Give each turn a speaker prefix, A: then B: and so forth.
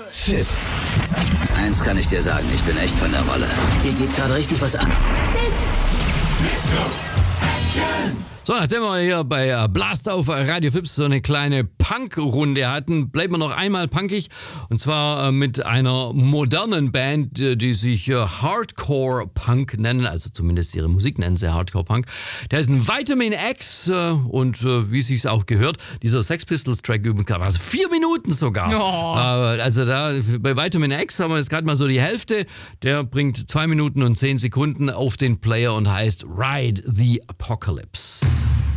A: Fips.
B: Eins kann ich dir sagen, ich bin echt von der Rolle. Hier geht gerade richtig was an.
C: So, nachdem wir hier bei Blast auf Radio Fips so eine kleine Punk-Runde hatten, bleiben wir noch einmal punkig. Und zwar mit einer modernen Band, die sich Hardcore Punk nennen. Also zumindest ihre Musik nennen sie Hardcore Punk. Der ist ein Vitamin X und wie sich's auch gehört, dieser Sex Pistols Track übrigens, also 4 Minuten sogar.
D: Oh.
C: Also da bei Vitamin X haben wir jetzt gerade mal so die Hälfte. Der bringt 2 Minuten und 10 Sekunden auf den Player und heißt Ride the Apocalypse.